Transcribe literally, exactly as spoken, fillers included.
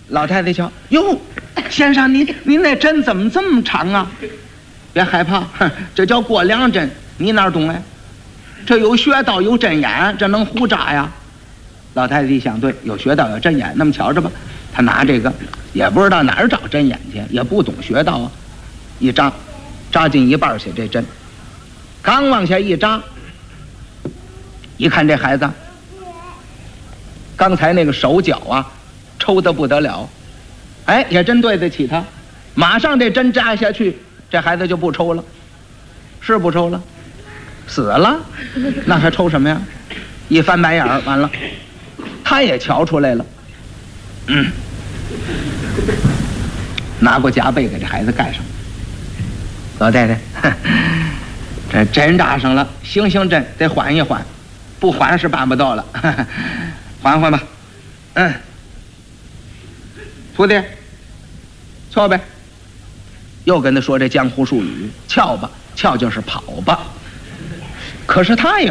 老太太瞧，哟，先生，你你那针怎么这么长啊？别害怕，哼，这叫过梁针，你哪懂哎？这有穴道有针眼，这能胡扎呀？老太太一想，对，有穴道有针眼，那么瞧着吧，他拿这个也不知道哪儿找针眼去，也不懂穴道啊，一扎，扎进一半去这针，刚往下一扎，一看这孩子，刚才那个手脚啊，抽得不得了，哎，也真对得起他，马上这针扎下去，这孩子就不抽了，是不抽了，死了，那还抽什么呀？一翻白眼儿，完了，他也瞧出来了，嗯，拿过夹被给这孩子盖上。老太太，这针扎上了，行行针得缓一缓，不缓是办不到了，缓缓吧。嗯，徒弟，翘呗。又跟他说这江湖术语，翘吧，翘就是跑吧。可是他也